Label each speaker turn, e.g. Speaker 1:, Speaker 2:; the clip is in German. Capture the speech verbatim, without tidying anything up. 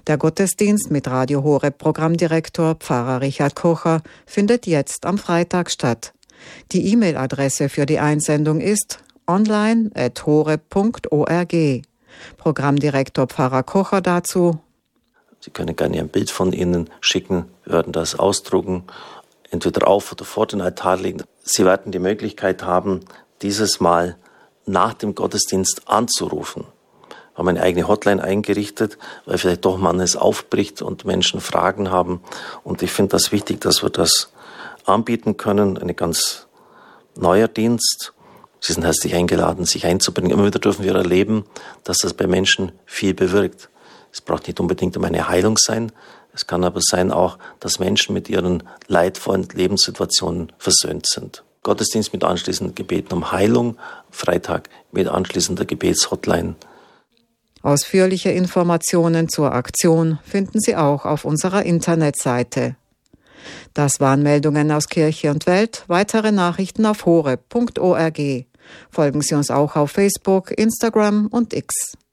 Speaker 1: Der Gottesdienst mit Radio Horeb Programmdirektor Pfarrer Richard Kocher findet jetzt am Freitag statt. Die E-Mail-Adresse für die Einsendung ist online at horeb punkt org. Programmdirektor Pfarrer Kocher dazu:
Speaker 2: Sie können gerne ein Bild von Ihnen schicken. Wir werden das ausdrucken, entweder auf oder vor den Altar legen. Sie werden die Möglichkeit haben, dieses Mal nach dem Gottesdienst anzurufen. Wir haben eine eigene Hotline eingerichtet, weil vielleicht doch manches aufbricht und Menschen Fragen haben. Und ich finde das wichtig, dass wir das anbieten können. Ein ganz neuer Dienst. Sie sind herzlich eingeladen, sich einzubringen. Immer wieder dürfen wir erleben, dass das bei Menschen viel bewirkt. Es braucht nicht unbedingt um eine Heilung sein. Es kann aber sein auch, dass Menschen mit ihren leidvollen Lebenssituationen versöhnt sind. Gottesdienst mit anschließenden Gebeten um Heilung, Freitag mit anschließender Gebetshotline.
Speaker 1: Ausführliche Informationen zur Aktion finden Sie auch auf unserer Internetseite. Das waren Meldungen aus Kirche und Welt. Weitere Nachrichten auf horeb punkt org. Folgen Sie uns auch auf Facebook, Instagram und X.